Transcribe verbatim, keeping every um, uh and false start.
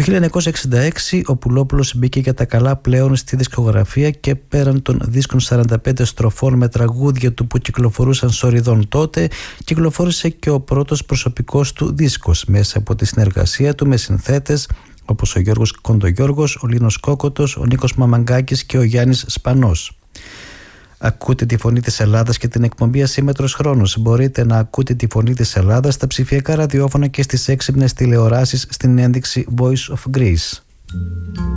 χίλια εννιακόσια εξήντα έξι ο Πουλόπουλος μπήκε για τα καλά πλέον στη δισκογραφία και πέραν των δίσκων σαράντα πέντε στροφών με τραγούδια του που κυκλοφορούσαν σοριδών τότε, κυκλοφόρησε και ο πρώτος προσωπικός του δίσκος μέσα από τη συνεργασία του με συνθέτες όπως ο Γιώργος Κοντογιώργος, ο Λίνος Κόκοτος, ο Νίκος Μαμαγκάκης και ο Γιάννης Σπανός. Ακούτε τη φωνή της Ελλάδας και την εκπομπή Ασύμμετρος Χρόνος. Μπορείτε να ακούτε τη φωνή της Ελλάδας στα ψηφιακά ραδιόφωνα και στις έξυπνες τηλεοράσεις στην ένδειξη Voice of Greece.